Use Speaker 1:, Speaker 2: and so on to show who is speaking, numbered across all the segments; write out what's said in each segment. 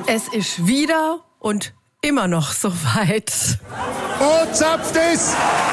Speaker 1: Es ist wieder und immer noch soweit.
Speaker 2: Und zapft es!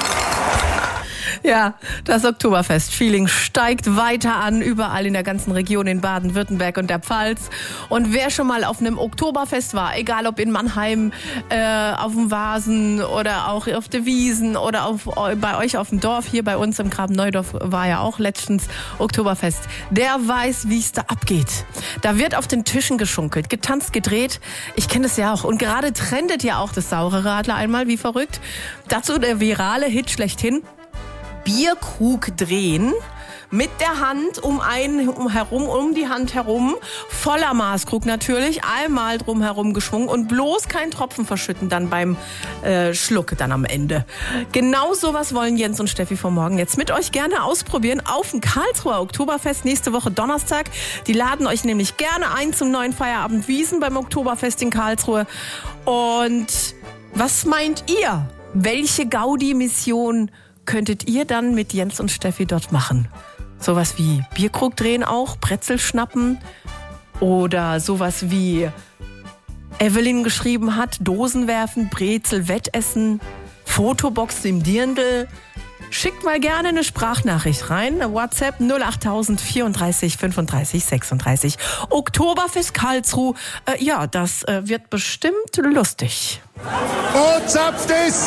Speaker 1: Ja, das Oktoberfest-Feeling steigt weiter an, überall in der ganzen Region in Baden-Württemberg und der Pfalz. Und wer schon mal auf einem Oktoberfest war, egal ob in Mannheim, auf dem Vasen oder auch auf der Wiesen oder bei euch auf dem Dorf, hier bei uns im Graben-Neudorf war ja auch letztens Oktoberfest, der weiß, wie es da abgeht. Da wird auf den Tischen geschunkelt, getanzt, gedreht. Ich kenne das ja auch. Und gerade trendet ja auch das saure Radler einmal, wie verrückt. Dazu der virale Hit schlechthin. Bierkrug drehen, mit der Hand um die Hand herum, voller Maßkrug natürlich, einmal drum herum geschwungen und bloß kein Tropfen verschütten dann beim Schluck dann am Ende. Genau sowas wollen Jens und Steffi von morgen jetzt mit euch gerne ausprobieren auf dem Karlsruher Oktoberfest nächste Woche Donnerstag. Die laden euch nämlich gerne ein zum neuen Feierabend Wiesen beim Oktoberfest in Karlsruhe. Und was meint ihr? Welche Gaudi-Mission könntet ihr dann mit Jens und Steffi dort machen? Sowas wie Bierkrug drehen auch, Brezel schnappen oder sowas wie Evelyn geschrieben hat, Dosen werfen, Brezel Wettessen, Fotobox im Dirndl. Schickt mal gerne eine Sprachnachricht rein, WhatsApp 08000 34 35 36. Oktoberfest Karlsruhe, ja, das wird bestimmt lustig.
Speaker 2: Und zapft es!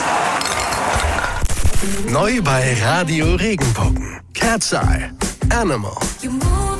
Speaker 3: Neu bei Radio Regenbogen. Cat's Eye. Animal.